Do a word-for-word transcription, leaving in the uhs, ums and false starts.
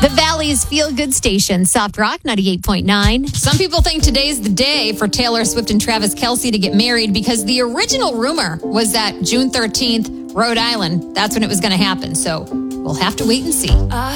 The Valley's feel-good station, Soft Rock ninety-eight point nine. Some people think today's the day for Taylor Swift and Travis Kelce to get married because the original rumor was that June thirteenth, Rhode Island, that's when it was going to happen. So we'll have to wait and see.